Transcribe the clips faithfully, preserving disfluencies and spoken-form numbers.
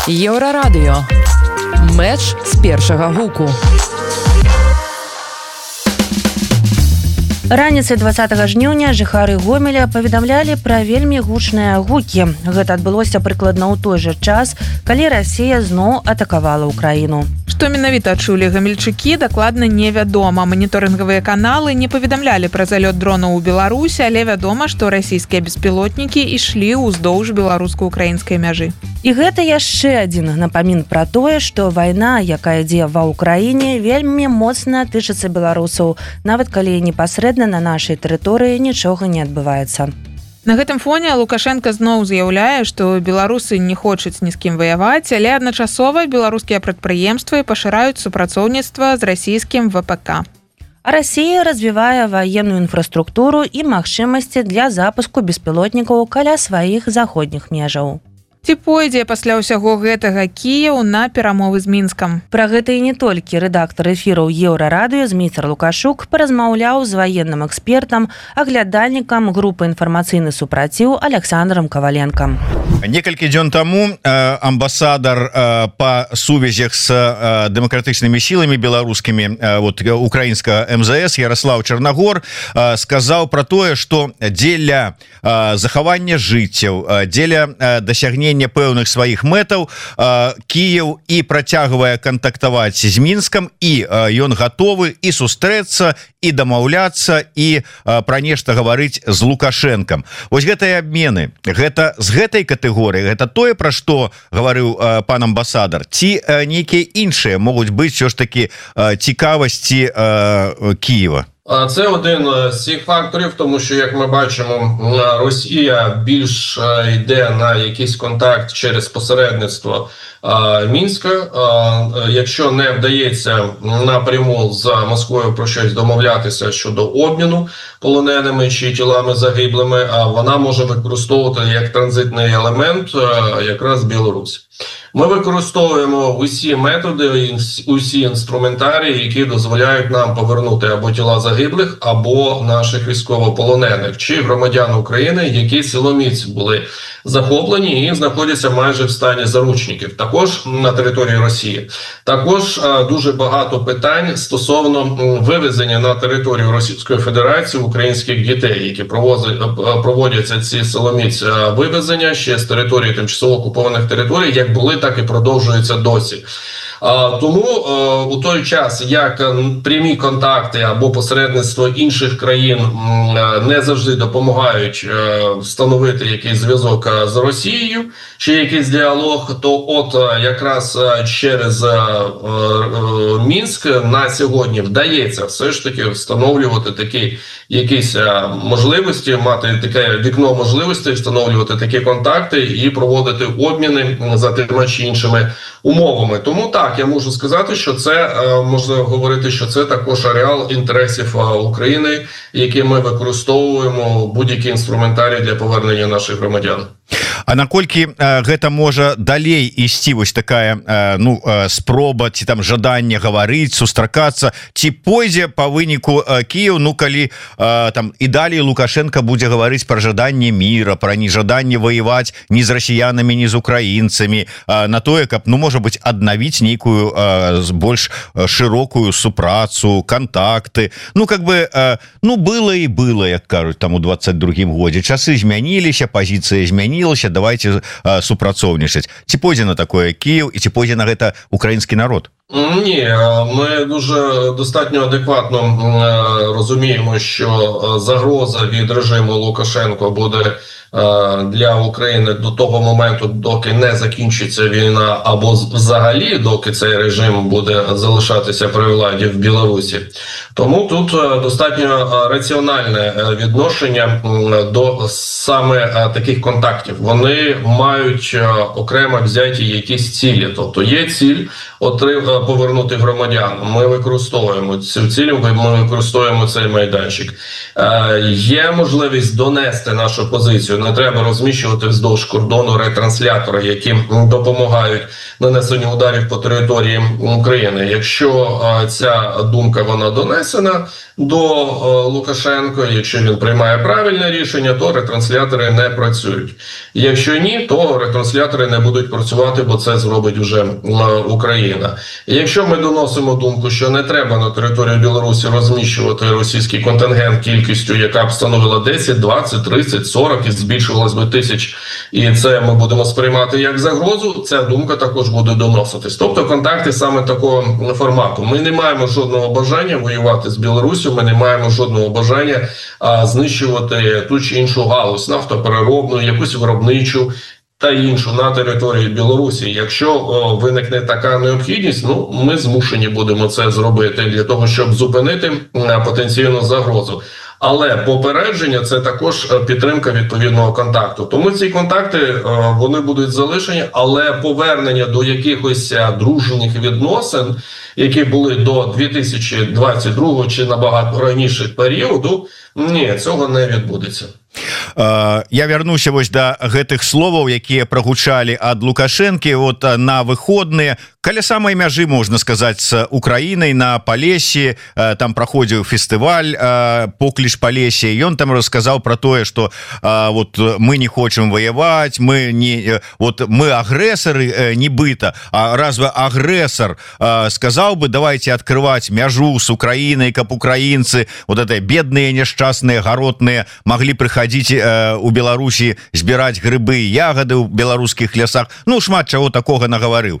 Еўрарадыё. Мэч з першага гуку. Раніцай дваццатага жніўня жыхары Гомеля паведамлялі пра вельмі гучныя гукі. Гэта адбылося прыкладна ў той жа час, калі Расія зноў атакавала ўкраіну. Што менавіта адчулі гамельчукі, дакладна невядома. Маніторынгавыя каналы не паведамлялі пра залёт дронаў у Беларусі, але вядома, што расійскія беспілотнікі ішлі ўздоўж беларуска-украінскай мяжы. І гэта яшчэ адзін напамін пра тое, што вайна, якая ідзе ва ўкраіне, вельмі моцна тычыцца беларусаў, нават калі непасрэдна на нашай тэрыторыі нічога не адбываецца. На гэтым фоне Лукашенко зноў заяўляе, што беларусы не хочуць ні з кім ваяваць, але адначасова беларускія прадпрыемствы пашыраюць супрацоўніцтва з расійскім вэ пэ ка. А Расія развівае ваенную інфраструктуру і магчымасці для запуску беспілотнікаў каля сваіх заходніх межаў. Ці пойдзе пасля ўсяго гэтага Кіеў на перамовы з Мінскам? Пра гэта і не толькі рэдактар эфіраў Еўрарадыё Зміцер Лукашук паразмаўляў з ваенным экспертам, аглядальнікам групы «Інфармацыйны супраціў» Александром Коваленком. Некалькі дзён таму э, амбасадар э, па сувязях з э, дэмакратычнымі сіламі беларускімі э, вот, украінскага эм зэ эс Ярослав Чарнагор э, сказаў пра тое, што дзеля э, захавання жыццяў, э, дзеля э, дасягнення пэўных сваіх мэтаў э, Кіеў і працягвае кантактаваць з Мінскам, і э, ён гатовы і сустрэцца, і дамаўляцца, і э, пра нешта гаварыць з Лукашэнкам. Вось гэтыя абмены, гэта з гэтай катэгорыі, гэта тое, пра што гаварыў э, пан амбасадар, ці э, нейкія іншыя могуць быць все ж такі э, цікавасці э, Києва? Це один з цих факторів, тому що, як ми бачимо, Росія більш йде на якийсь контакт через посередництво Мінська. Якщо не вдається напряму з Москвою про щось домовлятися щодо обміну полоненими чи тілами загиблими, вона може використовувати як транзитний елемент якраз Білорусь. Ми використовуємо усі методи, усі інструментарії, які дозволяють нам повернути або тіла загиблих, або наших військовополонених, чи громадян України, які силоміць були захоплені і знаходяться майже в стані заручників, також на території Росії. Також дуже багато питань стосовно вивезення на територію Російської Федерації українських дітей, які проводяться ці силоміць вивезення ще з території тимчасово окупованих територій, як були, так і продовжуються досі. Тому у той час, як прямі контакти або посередництво інших країн не завжди допомагають встановити якийсь зв'язок з Росією чи якийсь діалог, то от якраз через Мінськ на сьогодні вдається все ж таки встановлювати такі якісь можливості, мати таке вікно можливостей, встановлювати такі контакти і проводити обміни за тими чи іншими умовами. Тому так, я можу сказати, що це, можна говорити, що це також ареал інтересів України, які ми використовуємо будь-які інструментарії для повернення наших громадян. А наколькі э, гэта можа далей ісці вось такая э, ну э, спроба ці там жаданне гаварыць, сустракацца, ці пойдзе па выніку э, Кіеў, ну калі э, там і далей Лукашенко будзе гаварыць пра жаданне міра, пра нежаданне ваяваць ні з расіянамі, ні з украінцамі, э, на тое, каб ну можа быць аднавіць нейкую э, больш шырокую супрацу, контакты. Ну как бы э, ну было і было, як кажуць там у двадцать другім годзе, часы змяніліся, пазіцыя змянілася, давайте э, супрацоўнічаць. Ці пойдзе на такое Київ і ці пойдзе на гэта український народ? Ні, ми дуже достатньо адекватно розуміємо, що загроза від режиму Лукашенко буде для України до того моменту, доки не закінчиться війна, або взагалі, доки цей режим буде залишатися при владі в Білорусі. Тому тут достатньо раціональне відношення до саме таких контактів. Вони мають окремо взяті якісь цілі. Тобто є ціль повернути громадян. Ми використовуємо цю ціль, ми використовуємо цей майданчик. Є можливість донести нашу позицію не треба розміщувати вздовж кордону ретранслятори, які допомагають нанесенню ударів по території України. Якщо ця думка вона донесена до Лукашенка, якщо він приймає правильне рішення, то ретранслятори не працюють. Якщо ні, то ретранслятори не будуть працювати, бо це зробить вже Україна. Якщо ми доносимо думку, що не треба на території Білорусі розміщувати російський контингент кількістю, яка б становила десять, двадцять, тридцять, сорок і збільшувалась би тисяч, і це ми будемо сприймати як загрозу, ця думка також буде доноситись. Тобто контакти саме такого формату. Ми не маємо жодного бажання воювати з Білоруссю, ми не маємо жодного бажання а, знищувати ту чи іншу галузь, нафтопереробну, якусь виробничу та іншу на території Білорусі. Якщо о, виникне така необхідність, ну ми змушені будемо це зробити для того, щоб зупинити а, потенційну загрозу. Але попередження – це також підтримка відповідного контакту. Тому ці контакти, вони будуть залишені, але повернення до якихось дружніх відносин, які були до дві тисячі двадцять другого чи набагато раніше періоду, ні, цього не відбудеться. Я вярнуся вось да гэтых словаў, якія прагучалі ад Лукашэнкі вот на выходныя каля самай мяжы, можна сказаць, з Украінай на Палесе. Там праходзіў фестываль «Покліч Палесе». Ён там расказаў про тое, что вот мы не хочам ваяваць, мы не вот мы агрэсары нібыта, а разве агрэсар сказаў бы давайте открывать мяжу с Украінай, каб украінцы вот это бедныя няшчасныя гаротныя маглі прыходить у Беларусі збіраць грыбы і ягоды ў беларускіх лясах. Ну шмат чаго такога нагаварыў.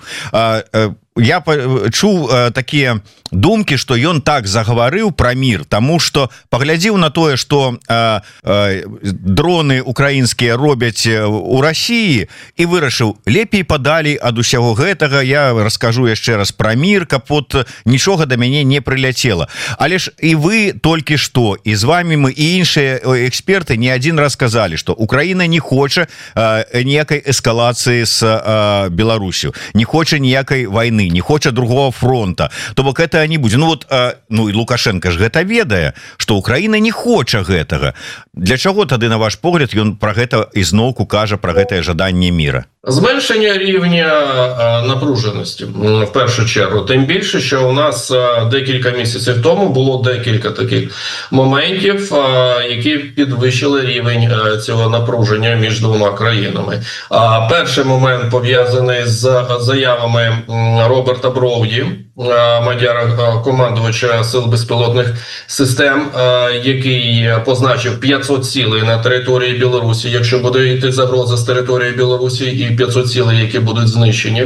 Я чуў такія думкі, што ён так загаварыў пра мір, таму што паглядзеў на тое, што э, э, дроны украінскія робяць у Расіі і вырашыў, лепей падалі ад усяго гэтага, я раскажу яшчэ раз пра мір, каб вот нічога да мяне не прыляцела. Але ж і вы толькі што, і з вами мы, і іншыя эксперты не адзін раз казалі, што Украіна не хоча э, ніякай эскалацыі з э, Беларусю, не хоча ніякай вайны, не хоча другого фронта, то бок это не будзе. Ну вот, а, ну і Лукашенко ж гэта ведае, што Украіна не хоча гэтага. Для чаго тады, на ваш погляд, ён пра гэта ізноўку кажа пра гэтае жаданне міра? Зменшення рівня напруженості, в першу чергу. Тим більше, що у нас декілька місяців тому було декілька таких моментів, які підвищили рівень цього напруження між двома країнами. Перший момент пов'язаний з заявами Роберта Броуді, мадяра командувача Сил безпілотних систем, який позначив п'ятсот цілей на території Білорусі, якщо буде йти загроза з території Білорусі, і п'ятсот цілей, які будуть знищені.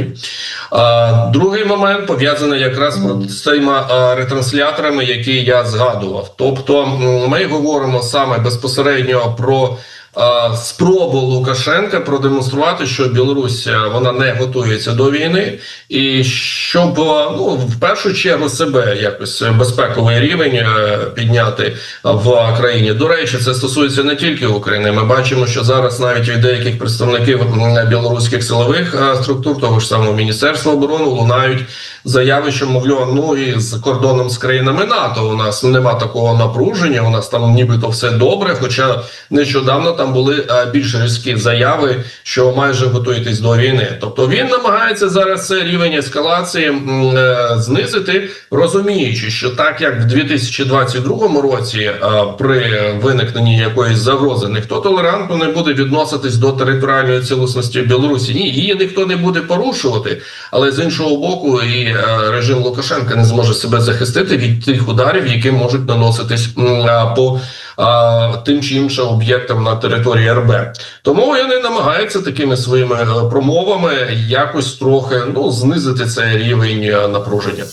Другий момент пов'язаний якраз з цими ретрансляторами, які я згадував. Тобто ми говоримо саме безпосередньо про спробу Лукашенка продемонструвати, що Білорусь вона не готується до війни, і щоб, ну, в першу чергу себе якось безпековий рівень підняти в країні. До речі, це стосується не тільки України. Ми бачимо, що зараз навіть від деяких представників білоруських силових структур, того ж самого Міністерства оборони, лунають заяви, що, мовляв, ну і з кордоном з країнами НАТО у нас нема такого напруження, у нас там нібито все добре, хоча нещодавно там були більш різкі заяви, що майже готуєтесь до війни. Тобто він намагається зараз цей рівень ескалації знизити, розуміючи, що так як в дві тисячі двадцять другому році при виникненні якоїсь загрози ніхто толерантно не буде відноситись до територіальної цілісності Білорусі. Ні, її ніхто не буде порушувати, але з іншого боку і режим Лукашенка не зможе себе захистити від тих ударів, які можуть наноситись по тим чи іншим об'єктам на території ер бе. Тому вони намагаються такими своїми промовами якось трохи, ну, знизити цей рівень напруження.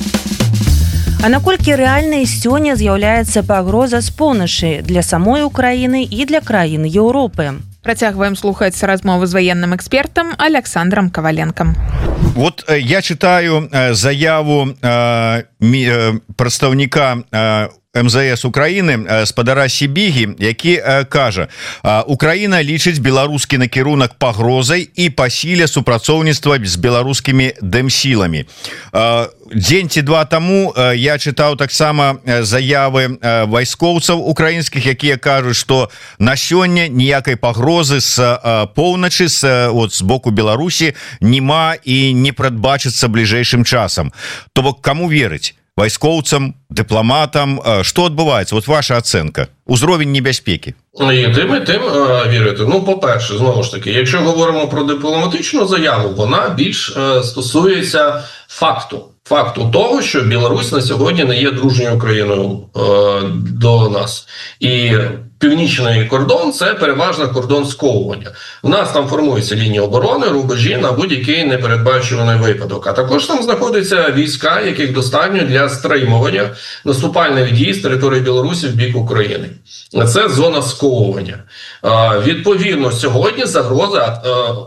А наколькі рэальнай сёння з'яўляецца пагроза з поўначы для самой Украіны і для краін Еўропы? Працягваем слухаць размову з ваенным экспертам Александром Коваленком. Вот я читаю заяву э, прадстаўніка э, эм зэ эс Украіны спадара Сібігі, які кажа: Украіна лічыць беларускі накірунак пагрозай і па сіле супрацоўніцтва з беларускімі дэмсіламі. Дзень ці два таму я чытаў таксама заявы вайскоўцаў украінскіх, якія кажуць, што на сёння ніякай пагрозы з поўначы з, от, з боку Беларусі няма і не прадбачыцца бліжэйшым часам. То бок, каму верыць? Вайскоўцам, дыпламатам? Што адбываецца? Вот ваша ацэнка. Узровень небяспеки. І тим, і тим е, вірити. Ну, по-перше, знову ж таки, якщо говоримо про дипломатичну заяву, вона більш е, стосується факту. Факту того, що Білорусь на сьогодні не є дружньою країною е, до нас. І північний кордон – це переважно кордон сковування. У нас там формується лінія оборони, рубежі на будь-який непередбачуваний випадок. А також там знаходяться війська, яких достатньо для стримування наступальних дій з території Білорусі в бік України. Це зона сковування. Е, відповідно, сьогодні загроза